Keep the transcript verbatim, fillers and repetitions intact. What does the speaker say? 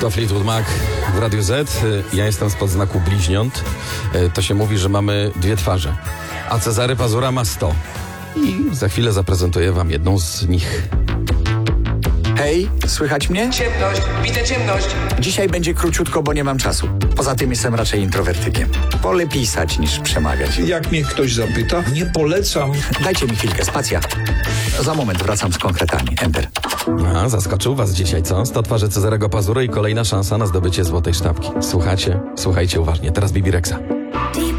To Fleetwood Mac w Radiu Z. Ja jestem spod znaku bliźniąt. To się mówi, że mamy dwie twarze. A Cezary Pazura ma sto. I za chwilę zaprezentuję wam jedną z nich. Hej, słychać mnie? Ciemność, widzę ciemność. Dzisiaj będzie króciutko, bo nie mam czasu. Poza tym jestem raczej introwertykiem. Wolę pisać niż przemawiać. Jak mnie ktoś zapyta, nie polecam. Dajcie mi chwilkę, spacja. Za moment wracam z konkretami. Enter. A, zaskoczył was dzisiaj, co? sto twarzy Cezarego Pazury i kolejna szansa na zdobycie złotej sztabki. Słuchacie? Słuchajcie uważnie. Teraz Bibi Rexa.